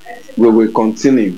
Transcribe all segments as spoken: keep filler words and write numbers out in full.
we will continue.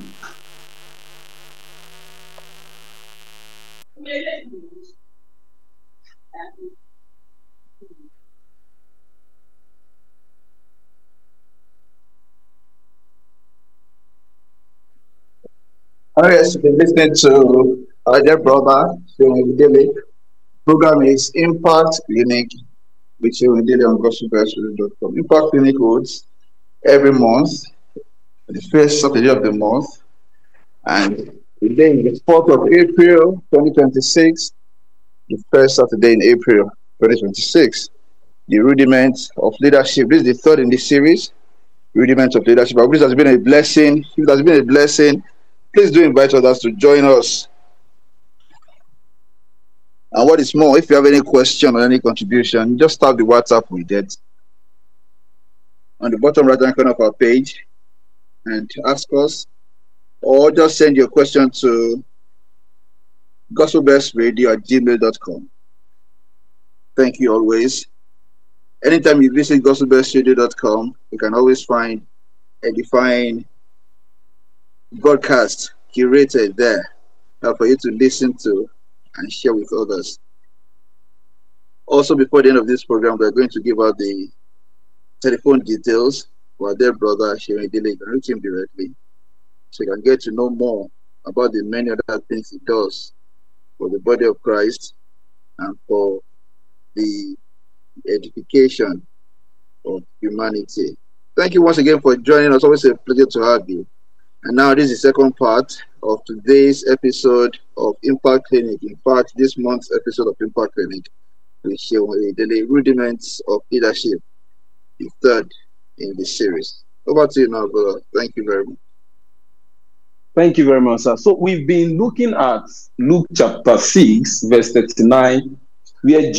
Oh yes, you've been listening to our dear brother, Sheung Daily. Program is Impact Clinic with Sheung Daily on gospel grassroots dot com. Impact Clinic holds every month, the first Saturday of the month, and today is the fourth of April, twenty twenty-six, the first Saturday in April, twenty twenty-six. The rudiments of leadership. This is the third in this series, rudiments of leadership. I hope this has been a blessing. If it has been a blessing, please do invite others to join us. And what is more, if you have any question or any contribution, just tap the WhatsApp we get on the bottom right hand corner of our page and ask us, or just send your question to gospelbestradio at gmail dot com. Thank you always. Anytime you visit gospelbestradio dot com, you can always find a defined broadcast curated there uh, for you to listen to and share with others. Also, before the end of this program, we're going to give out the telephone details for our dear brother Sheung Daily. You can reach him directly so you can get to know more about the many other things he does for the body of Christ and for the edification of humanity. Thank you once again for joining us. Always a pleasure to have you. And now this is the second part of today's episode of Impact Clinic. In fact, this month's episode of Impact Clinic will show the rudiments of leadership, the third in the series. Over to you now, brother. Thank you very much. Thank you very much, sir. So we've been looking at Luke chapter six, verse thirty-nine, where